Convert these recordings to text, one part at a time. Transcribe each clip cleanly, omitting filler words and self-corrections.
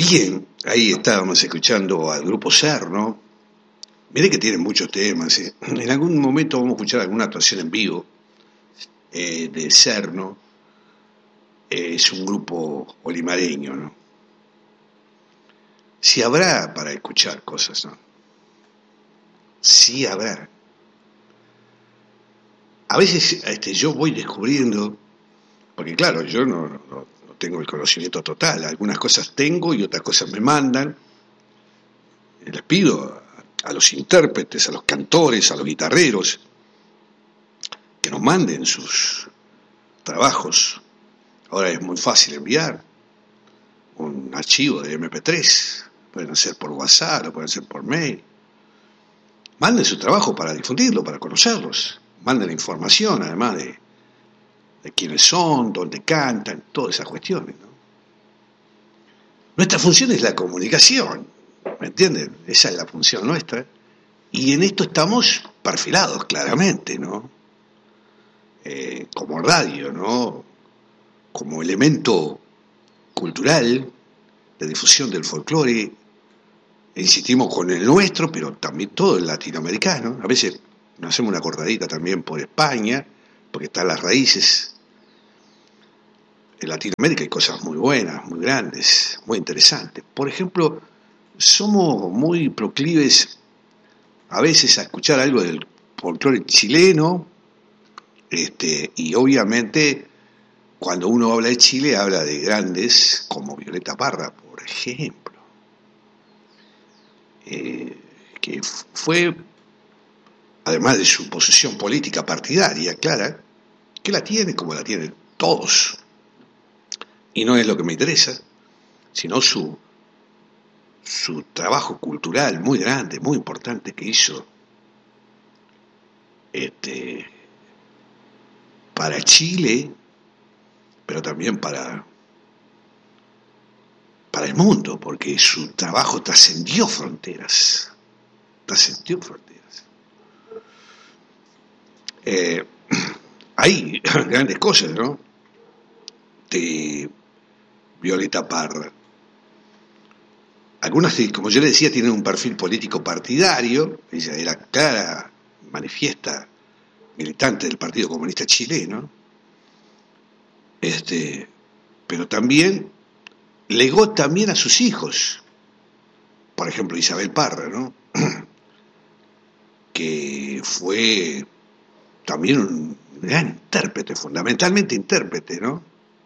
Bien, ahí estábamos escuchando al grupo Cerno. Miré que tienen muchos temas. En algún momento vamos a escuchar alguna actuación en vivo de Cerno. Es un grupo olimareño, ¿no? Sí habrá para escuchar cosas, ¿no? Sí habrá. A veces yo voy descubriendo, porque claro, yo no tengo el conocimiento total. Algunas cosas tengo y otras cosas me mandan. Les pido a los intérpretes, a los cantores, a los guitarreros, que nos manden sus trabajos. Ahora es muy fácil enviar un archivo de MP3, pueden hacer por WhatsApp, lo pueden hacer por mail. Manden su trabajo para difundirlo, para conocerlos. Manden información, además de quiénes son, dónde cantan, todas esas cuestiones, ¿no? Nuestra función es la comunicación, ¿me entienden? Esa es la función nuestra. Y en esto estamos perfilados claramente, ¿no? Como radio, ¿no? Como elemento cultural de difusión del folclore, insistimos con el nuestro, pero también todo el latinoamericano. A veces nos hacemos una cortadita también por España, porque están las raíces. En Latinoamérica hay cosas muy buenas, muy grandes, muy interesantes. Por ejemplo, somos muy proclives a veces a escuchar algo del folclore chileno, y obviamente cuando uno habla de Chile habla de grandes como Violeta Parra, por ejemplo, que fue, además de su posición política partidaria clara, que la tiene como la tienen todos, y no es lo que me interesa, sino su trabajo cultural muy grande, muy importante que hizo para Chile, pero también para el mundo, porque su trabajo trascendió fronteras. Hay grandes cosas, ¿no? De Violeta Parra. Algunas, como yo le decía, tienen un perfil político partidario. Ella era clara, manifiesta militante del Partido Comunista Chileno, pero también legó también a sus hijos, por ejemplo Isabel Parra, ¿no? Que fue también un gran intérprete, fundamentalmente intérprete, ¿no?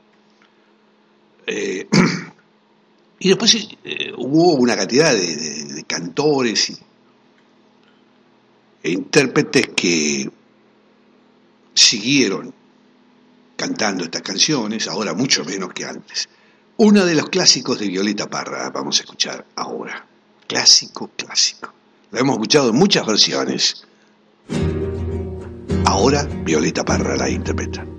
Y después hubo una cantidad de cantores e intérpretes que siguieron cantando estas canciones, ahora mucho menos que antes. Uno de los clásicos de Violeta Parra vamos a escuchar ahora. Clásico. Lo hemos escuchado en muchas versiones. Ahora Violeta Parra la interpreta.